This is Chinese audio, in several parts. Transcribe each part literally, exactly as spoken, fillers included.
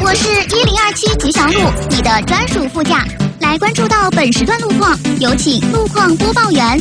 我是一零二七吉祥路，你的专属副驾。来关注到本时段路况，有请路况播报员。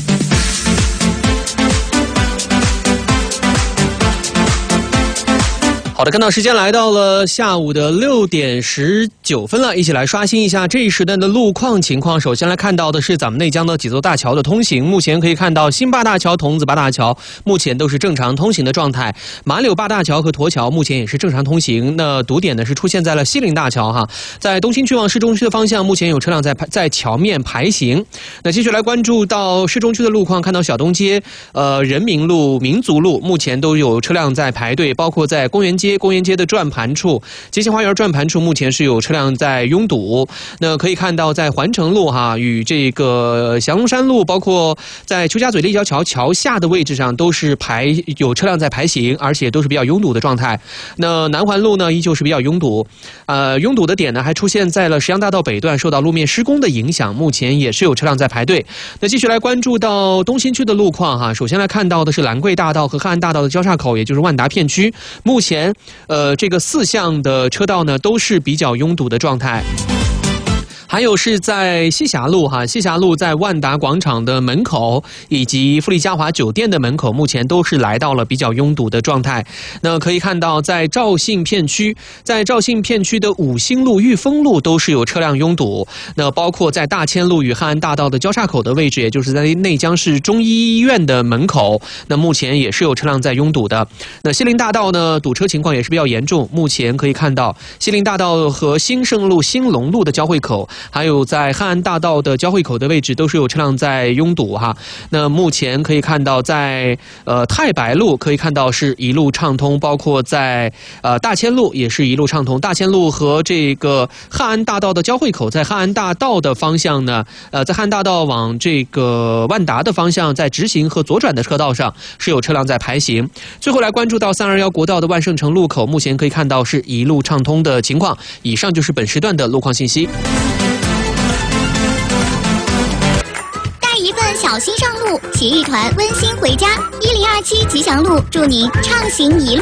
好的，看到时间来到了下午的六点十九分了，一起来刷新一下这一时段的路况情况。首先来看到的是咱们内江的几座大桥的通行，目前可以看到新八大桥、桐子八大桥目前都是正常通行的状态，马柳八大桥和驼桥目前也是正常通行。那堵点呢是出现在了西陵大桥哈，在东新区往市中区的方向，目前有车辆在在桥面排行。那继续来关注到市中区的路况，看到小东街、呃人民路、民族路目前都有车辆在排队，包括在公园街。公园街的转盘处、街心花园转盘处目前是有车辆在拥堵。那可以看到在环城路哈与这个降龙山路，包括在邱家嘴立交桥桥下的位置上都是排有车辆在排行，而且都是比较拥堵的状态。那南环路呢依旧是比较拥堵，呃拥堵的点呢还出现在了石杨大道北段，受到路面施工的影响，目前也是有车辆在排队。那继续来关注到东新区的路况哈，首先来看到的是兰桂大道和汉安大道的交叉口，也就是万达片区，目前呃，这个四项的车道呢都是比较拥堵的状态。还有是在西峡路哈，西峡路在万达广场的门口以及富丽嘉华酒店的门口，目前都是来到了比较拥堵的状态。那可以看到，在肇庆片区，在肇庆片区的五星路、裕丰路都是有车辆拥堵。那包括在大千路与汉安大道的交叉口的位置，也就是在内江市中医医院的门口，那目前也是有车辆在拥堵的。那西陵大道呢，堵车情况也是比较严重。目前可以看到，西陵大道和兴盛路、兴隆路的交汇口，还有在汉安大道的交汇口的位置都是有车辆在拥堵哈。那目前可以看到在呃太白路可以看到是一路畅通，包括在呃大千路也是一路畅通。大千路和这个汉安大道的交汇口，在汉安大道的方向呢，呃在汉安大道往这个万达的方向，在直行和左转的车道上是有车辆在排行。最后来关注到三二一国道的万盛城路口，目前可以看到是一路畅通的情况。以上就是本时段的路况信息。 一份小心上路，携一团温馨回家。一零二七吉祥路，祝您畅行一路。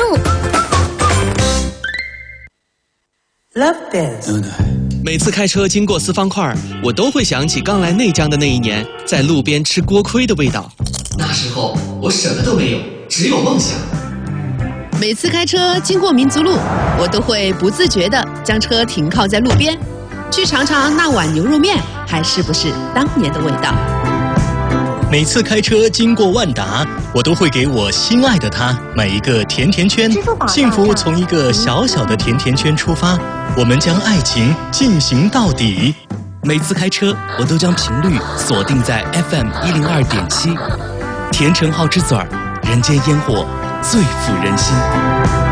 Love dance。 每次开车经过四方块，我都会想起刚来内江的那一年，在路边吃锅盔的味道。 那时候我什么都没有，只有梦想。 每次开车经过民族路，我都会不自觉地将车停靠在路边，去尝尝那碗牛肉面还是不是当年的味道。 每次开车经过万达，我都会给我心爱的他买一个甜甜圈。幸福从一个小小的甜甜圈出发，我们将爱情进行到底。 每次开车，我都将频率锁定在 F M 一零二点七，甜橙好之嘴儿，人间烟火最抚人心。